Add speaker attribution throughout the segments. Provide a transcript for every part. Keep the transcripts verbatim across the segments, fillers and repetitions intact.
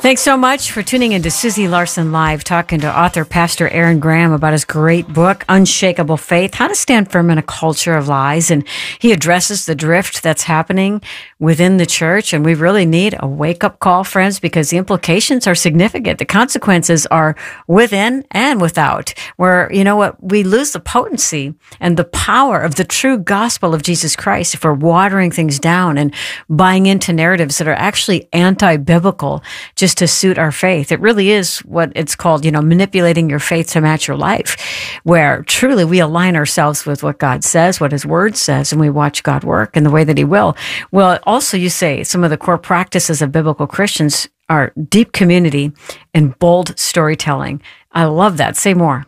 Speaker 1: Thanks so much for tuning in to Susie Larson Live, talking to author Pastor Aaron Graham about his great book, Unshakable Faith, How to Stand Firm in a Culture of Lies. And he addresses the drift that's happening within the church. And we really need a wake-up call, friends, because the implications are significant. The consequences are within and without, where, you know what, we lose the potency and the power of the true gospel of Jesus Christ if we're watering things down and buying into narratives that are actually anti-biblical, just to suit our faith. It really is what it's called, you know, manipulating your faith to match your life, where truly we align ourselves with what God says, what his word says, and we watch God work in the way that he will. Well, also you say some of the core practices of biblical Christians are deep community and bold storytelling. I love that. Say more.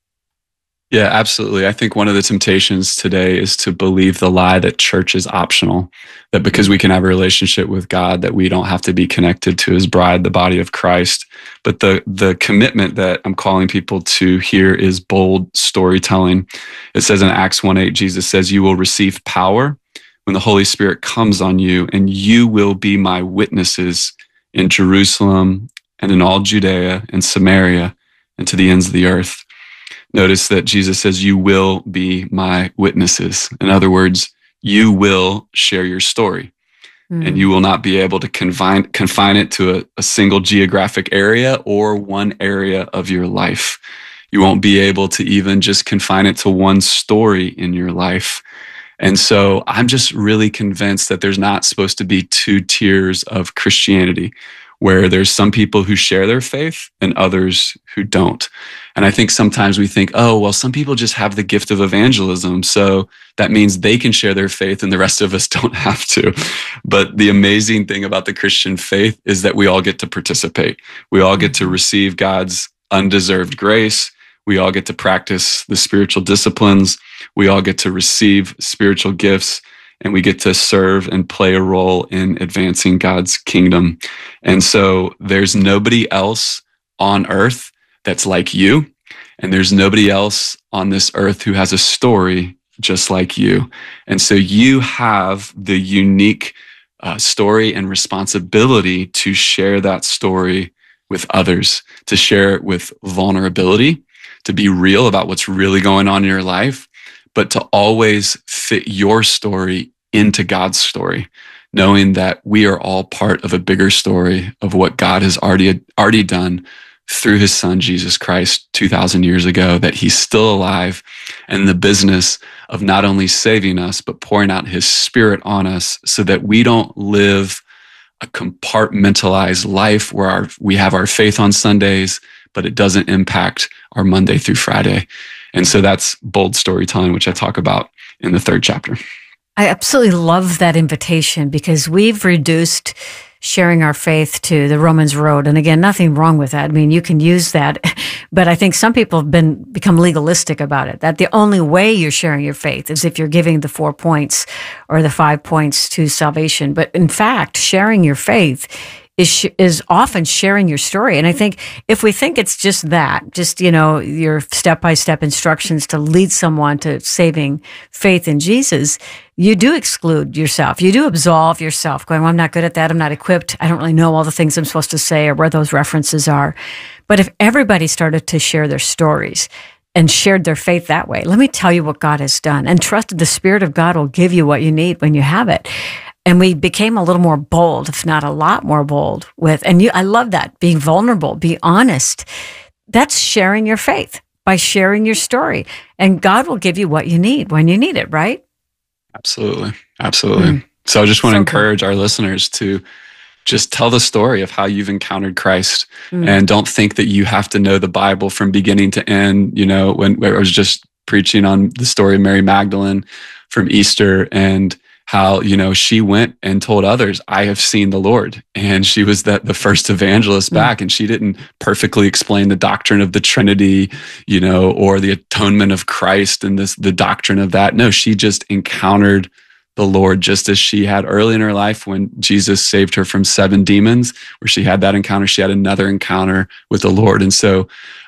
Speaker 2: Yeah, absolutely. I think one of the temptations today is to believe the lie that church is optional, that because we can have a relationship with God, that we don't have to be connected to his bride, the body of Christ. But the the commitment that I'm calling people to here is bold storytelling. It says in Acts one eight, Jesus says, "You will receive power when the Holy Spirit comes on you, and you will be my witnesses in Jerusalem and in all Judea and Samaria and to the ends of the earth." Notice that Jesus says, you will be my witnesses. In other words, you will share your story, mm. and you will not be able to confine, confine it to a, a single geographic area or one area of your life. You won't be able to even just confine it to one story in your life. And so I'm just really convinced that there's not supposed to be two tiers of Christianity, where there's some people who share their faith and others who don't. And I think sometimes we think, oh, well, some people just have the gift of evangelism, so that means they can share their faith and the rest of us don't have to. But the amazing thing about the Christian faith is that we all get to participate. We all get to receive God's undeserved grace. We all get to practice the spiritual disciplines. We all get to receive spiritual gifts, and we get to serve and play a role in advancing God's kingdom. And so there's nobody else on earth that's like you, and there's nobody else on this earth who has a story just like you. And so you have the unique uh, story and responsibility to share that story with others, to share it with vulnerability, to be real about what's really going on in your life, but to always fit your story into God's story, knowing that we are all part of a bigger story of what God has already, already done through his son, Jesus Christ, two thousand years ago, that he's still alive and in the business of not only saving us, but pouring out his spirit on us so that we don't live a compartmentalized life where our, we have our faith on Sundays, but it doesn't impact our Monday through Friday. And so that's bold storytelling, which I talk about in the third chapter.
Speaker 1: I absolutely love that invitation, because we've reduced sharing our faith to the Romans road. And again, nothing wrong with that. I mean, you can use that, but I think some people have been become legalistic about it, that the only way you're sharing your faith is if you're giving the four points or the five points to salvation. But in fact, sharing your faith is sh- is often sharing your story. And I think if we think it's just that, just, you know, your step-by-step instructions to lead someone to saving faith in Jesus, you do exclude yourself. You do absolve yourself, going, well, I'm not good at that. I'm not equipped. I don't really know all the things I'm supposed to say or where those references are. But if everybody started to share their stories and shared their faith that way, let me tell you what God has done, and trusted the Spirit of God will give you what you need when you have it. And we became a little more bold, if not a lot more bold with, and you, I love that, being vulnerable, be honest. That's sharing your faith by sharing your story. And God will give you what you need when you need it, right?
Speaker 2: Absolutely. Absolutely. Mm. So I just want so to encourage good. our listeners to just tell the story of how you've encountered Christ, mm. and don't think that you have to know the Bible from beginning to end. You know, when, when I was just preaching on the story of Mary Magdalene from Easter, and how, you know, she went and told others, I have seen the Lord. And she was that the first evangelist back, and she didn't perfectly explain the doctrine of the Trinity, you know, or the atonement of Christ and this, the doctrine of that. No, she just encountered the Lord, just as she had early in her life when Jesus saved her from seven demons, where she had that encounter. She had another encounter with the Lord. And so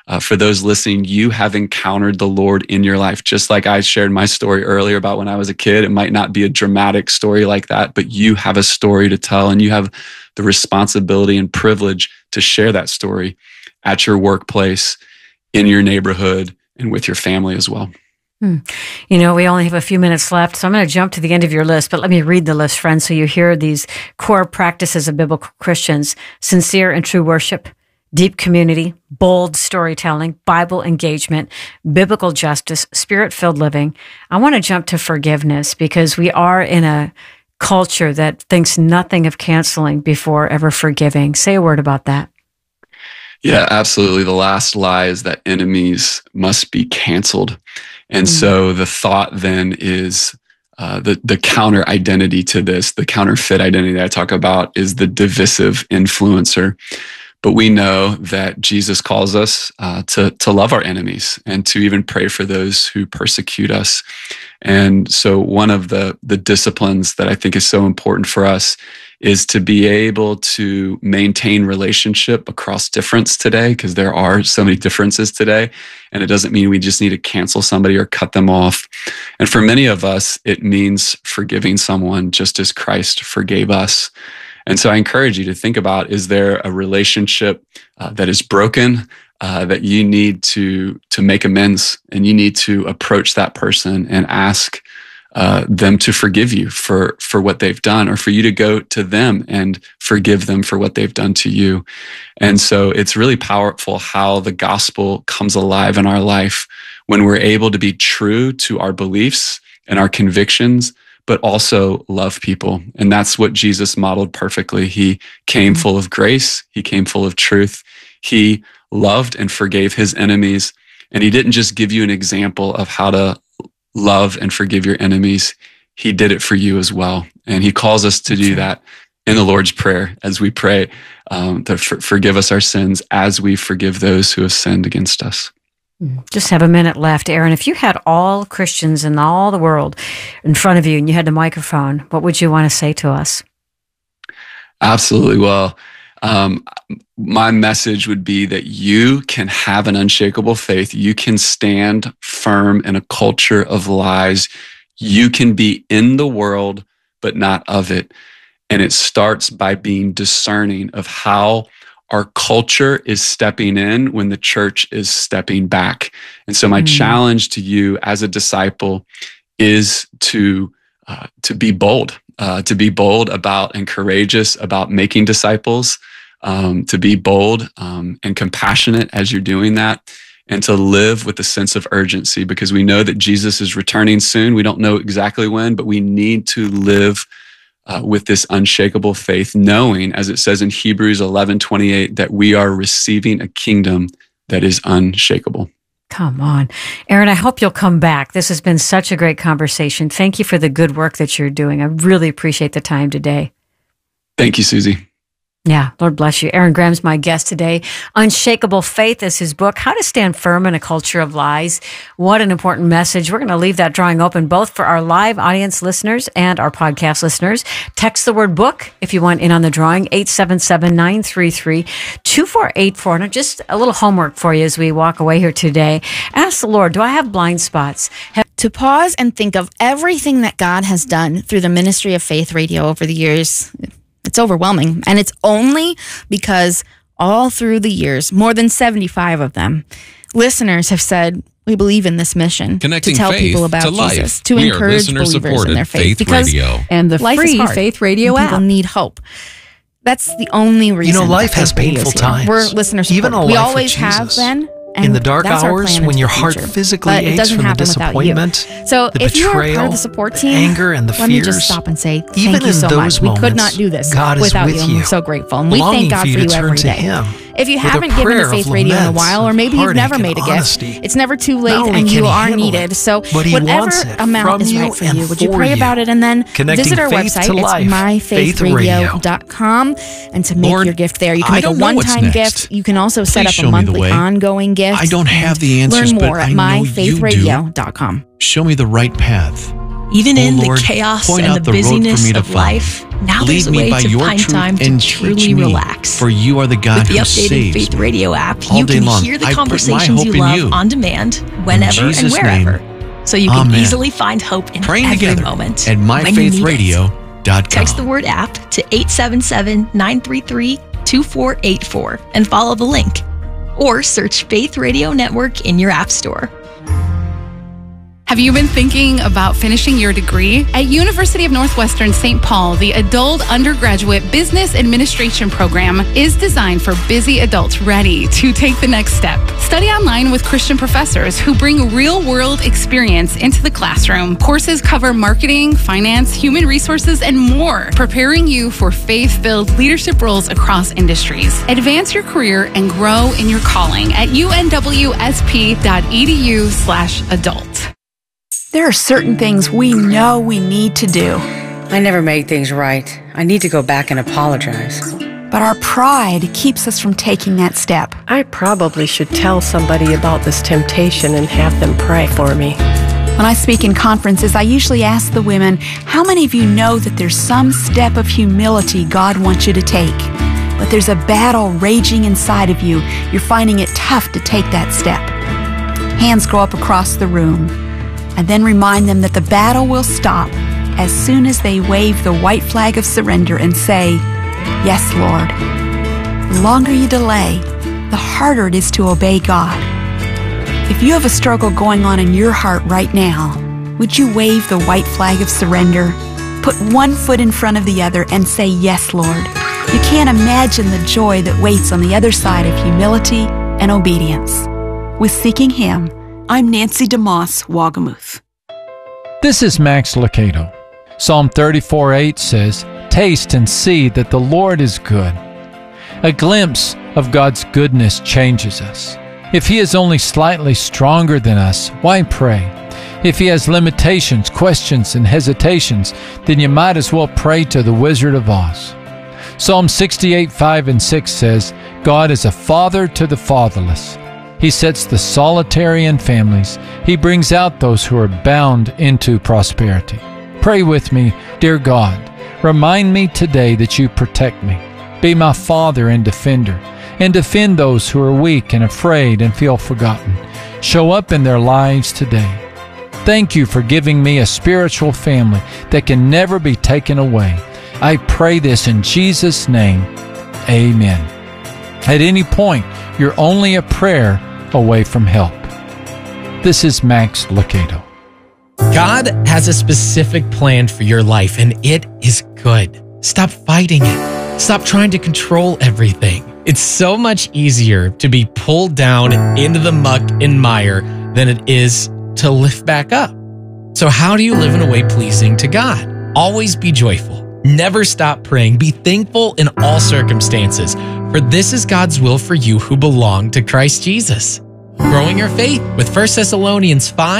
Speaker 2: Uh, for those listening, you have encountered the Lord in your life. Just like I shared my story earlier about when I was a kid, it might not be a dramatic story like that, but you have a story to tell, and you have the responsibility and privilege to share that story at your workplace, in your neighborhood, and with your family as well.
Speaker 1: Hmm. You know, we only have a few minutes left, so I'm going to jump to the end of your list, but let me read the list, friends, so you hear these core practices of biblical Christians: sincere and true worship, deep community, bold storytelling, Bible engagement, biblical justice, spirit-filled living. I want to jump to forgiveness, because we are in a culture that thinks nothing of canceling before ever forgiving. Say a word about that.
Speaker 2: Yeah, absolutely. The last lie is that enemies must be canceled. And mm. so the thought then is uh, the, the counter identity to this, the counterfeit identity that I talk about, is the divisive influencer. But we know that Jesus calls us uh, to, to love our enemies and to even pray for those who persecute us. And so one of the, the disciplines that I think is so important for us is to be able to maintain relationship across difference today, because there are so many differences today. And it doesn't mean we just need to cancel somebody or cut them off. And for many of us, it means forgiving someone just as Christ forgave us. And so I encourage you to think about, is there a relationship uh, that is broken, uh, that you need to, to make amends, and you need to approach that person and ask uh, them to forgive you for, for what they've done, or for you to go to them and forgive them for what they've done to you. And so it's really powerful how the gospel comes alive in our life when we're able to be true to our beliefs and our convictions, but also love people. And that's what Jesus modeled perfectly. He came mm-hmm. full of grace. He came full of truth. He loved and forgave his enemies. And he didn't just give you an example of how to love and forgive your enemies. He did it for you as well. And he calls us to do that in the Lord's Prayer as we pray um, to for- forgive us our sins as we forgive those who have sinned against us.
Speaker 1: Just have a minute left. Aaron, if you had all Christians in all the world in front of you and you had the microphone, what would you want to say to us?
Speaker 2: Absolutely. Well, um, my message would be that you can have an unshakable faith. You can stand firm in a culture of lies. You can be in the world, but not of it. And it starts by being discerning of how our culture is stepping in when the church is stepping back. And so my mm. challenge to you as a disciple is to uh, to be bold, uh, to be bold about and courageous about making disciples, um, to be bold um, and compassionate as you're doing that, and to live with a sense of urgency, because we know that Jesus is returning soon. We don't know exactly when, but we need to live Uh, with this unshakable faith, knowing, as it says in Hebrews eleven twenty-eight, that we are receiving a kingdom that is unshakable.
Speaker 1: Come on. Aaron, I hope you'll come back. This has been such a great conversation. Thank you for the good work that you're doing. I really appreciate the time today.
Speaker 2: Thank you, Susie.
Speaker 1: Yeah, Lord bless you. Aaron Graham's my guest today. Unshakable Faith is his book, How to Stand Firm in a Culture of Lies. What an important message. We're going to leave that drawing open both for our live audience listeners and our podcast listeners. Text the word book if you want in on the drawing, eight seven seven, nine three three, two four eight four. And just a little homework for you as we walk away here today. Ask the Lord, do I have blind spots? Have-
Speaker 3: to pause and think of everything that God has done through the ministry of Faith Radio over the years. It's overwhelming. And it's only because all through the years, more than seventy-five of them, listeners have said, we believe in this mission.
Speaker 4: Connecting
Speaker 3: to tell
Speaker 4: faith
Speaker 3: people about
Speaker 4: to life.
Speaker 3: Jesus, to
Speaker 4: we
Speaker 3: encourage believers in their faith.
Speaker 4: Faith
Speaker 3: because
Speaker 4: Radio.
Speaker 5: And the
Speaker 3: life
Speaker 5: free
Speaker 3: is hard.
Speaker 5: Faith Radio
Speaker 3: and people
Speaker 5: app.
Speaker 3: need hope. That's the only reason.
Speaker 6: You know, life has
Speaker 3: Faith Radio
Speaker 6: painful
Speaker 3: is here.
Speaker 6: times.
Speaker 3: We're listener support.
Speaker 6: Even a
Speaker 3: we
Speaker 6: life with
Speaker 3: always have
Speaker 6: Jesus.
Speaker 3: been. And
Speaker 6: in the dark
Speaker 3: that's our
Speaker 6: hours,
Speaker 3: plan
Speaker 6: when
Speaker 3: into
Speaker 6: your
Speaker 3: the
Speaker 6: heart
Speaker 3: future.
Speaker 6: physically
Speaker 3: But it
Speaker 6: aches
Speaker 3: doesn't
Speaker 6: from the
Speaker 3: happen without you.
Speaker 6: disappointment,
Speaker 3: So
Speaker 6: the
Speaker 3: if you're a
Speaker 6: betrayal,
Speaker 3: part of the support
Speaker 6: the
Speaker 3: team,
Speaker 6: anger, and the
Speaker 3: let me
Speaker 6: fears,
Speaker 3: just stop and say thank
Speaker 6: even
Speaker 3: you
Speaker 6: in
Speaker 3: so
Speaker 6: those
Speaker 3: much. We could not
Speaker 6: moments,
Speaker 3: do this
Speaker 6: God is
Speaker 3: without
Speaker 6: with
Speaker 3: you. And
Speaker 6: you,
Speaker 3: we're so grateful. And we
Speaker 6: longing
Speaker 3: thank God
Speaker 6: for you
Speaker 3: for you
Speaker 6: to turn
Speaker 3: every
Speaker 6: to
Speaker 3: day.
Speaker 6: Him
Speaker 3: If you
Speaker 6: with a
Speaker 3: haven't given
Speaker 6: prayer
Speaker 3: to Faith
Speaker 6: of
Speaker 3: Radio in a
Speaker 6: laments,
Speaker 3: while, or
Speaker 6: of
Speaker 3: maybe you've
Speaker 6: heartache
Speaker 3: never
Speaker 6: and
Speaker 3: made a
Speaker 6: honesty,
Speaker 3: gift, it's never too late
Speaker 6: not only
Speaker 3: and
Speaker 6: can
Speaker 3: you
Speaker 6: He
Speaker 3: are
Speaker 6: handle
Speaker 3: needed.
Speaker 6: it,
Speaker 3: So
Speaker 6: but He
Speaker 3: whatever
Speaker 6: wants it
Speaker 3: amount
Speaker 6: from
Speaker 3: is
Speaker 6: you
Speaker 3: right for
Speaker 6: and
Speaker 3: you, would you
Speaker 6: for
Speaker 3: pray
Speaker 6: you.
Speaker 3: about it and then
Speaker 6: Connecting
Speaker 3: visit our
Speaker 6: faith
Speaker 3: website.
Speaker 6: to
Speaker 3: It's
Speaker 6: life,
Speaker 3: my faith radio dot com, and to make
Speaker 4: Lord,
Speaker 3: your gift there. You can
Speaker 4: I
Speaker 3: make a
Speaker 4: don't know what's
Speaker 3: one-time
Speaker 4: next.
Speaker 3: gift. You can also set
Speaker 4: Please
Speaker 3: up
Speaker 4: show
Speaker 3: a
Speaker 4: me the
Speaker 3: monthly
Speaker 4: way.
Speaker 3: ongoing gift.
Speaker 4: I don't have the answers,
Speaker 3: Learn
Speaker 4: but
Speaker 3: more
Speaker 4: I
Speaker 3: at
Speaker 4: know
Speaker 3: my
Speaker 4: you
Speaker 3: faith radio dot com.
Speaker 4: Show me the right path. Even
Speaker 5: O
Speaker 4: in
Speaker 5: Lord,
Speaker 4: the chaos
Speaker 5: point
Speaker 4: and
Speaker 5: out
Speaker 4: the
Speaker 5: the road for
Speaker 4: busyness
Speaker 5: me to
Speaker 4: of
Speaker 5: follow.
Speaker 4: life, now
Speaker 5: Lead
Speaker 4: there's a
Speaker 5: me
Speaker 4: way
Speaker 5: by
Speaker 4: to
Speaker 5: your
Speaker 4: find
Speaker 5: truth
Speaker 4: time
Speaker 5: and
Speaker 4: to
Speaker 5: teach
Speaker 4: truly
Speaker 5: me,
Speaker 4: relax.
Speaker 5: for you are the God
Speaker 4: With the
Speaker 5: who
Speaker 4: updated
Speaker 5: saves
Speaker 4: Faith
Speaker 5: me.
Speaker 4: Radio app,
Speaker 5: All
Speaker 4: you
Speaker 5: day
Speaker 4: can
Speaker 5: long,
Speaker 4: hear the
Speaker 5: I put my
Speaker 4: conversations
Speaker 5: hope
Speaker 4: you
Speaker 5: in
Speaker 4: love
Speaker 5: you.
Speaker 4: on demand, whenever and
Speaker 5: Jesus'
Speaker 4: wherever.
Speaker 5: name,
Speaker 4: So you can
Speaker 5: Amen.
Speaker 4: easily find hope in
Speaker 5: Praying
Speaker 4: every
Speaker 5: together
Speaker 4: moment.
Speaker 5: at my
Speaker 4: when you
Speaker 5: faith
Speaker 4: need it.
Speaker 5: radio dot com.
Speaker 4: Text the word app to eight seven seven, nine three three, two four eight four and follow the link. Or search Faith Radio Network in your app store.
Speaker 6: Have you been thinking about finishing your degree? At University of Northwestern Saint Paul, the Adult Undergraduate Business Administration program is designed for busy adults ready to take the next step. Study online with Christian professors who bring real-world experience into the classroom. Courses cover marketing, finance, human resources, and more, preparing you for faith-filled leadership roles across industries. Advance your career and grow in your calling at U N W S P dot E D U slash adult.
Speaker 7: There are certain things we know we need to do,
Speaker 8: I never made things right. I need to go back and apologize.
Speaker 7: but our pride keeps us from taking that step.
Speaker 9: I probably should tell somebody about this temptation and have them pray for me.
Speaker 7: When I speak in conferences, I usually ask the women, how many of you know that there's some step of humility God wants you to take? But there's a battle raging inside of you. You're finding it tough to take that step. Hands go up across the room. And then remind them that the battle will stop as soon as they wave the white flag of surrender and say, yes, Lord. The longer you delay, the harder it is to obey God. If you have a struggle going on in your heart right now, would you wave the white flag of surrender, put one foot in front of the other, and say, yes, Lord? You can't imagine the joy that waits on the other side of humility and obedience. With Seeking Him, I'm Nancy DeMoss, Wagamuth.
Speaker 10: This is Max Lucado. Psalm thirty-four eight says, taste and see that the Lord is good. A glimpse of God's goodness changes us. If He is only slightly stronger than us, why pray? If He has limitations, questions, and hesitations, then you might as well pray to the Wizard of Oz. Psalm sixty-eight five and six says, God is a father to the fatherless. He sets the solitary in families. He brings out those who are bound into prosperity. Pray with me, dear God, remind me today that you protect me. Be my father and defender, and defend those who are weak and afraid and feel forgotten. Show up in their lives today. Thank you for giving me a spiritual family that can never be taken away. I pray this in Jesus' name. Amen. At any point, you're only a prayer away from help. This is Max Lucado.
Speaker 11: God has a specific plan for your life, and it is good. Stop fighting it. Stop trying to control everything. It's so much easier to be pulled down into the muck and mire than it is to lift back up. So how do you live in a way pleasing to God? Always be joyful. Never stop praying. Be thankful in all circumstances, for this is God's will for you who belong to Christ Jesus. Growing your faith with First Thessalonians five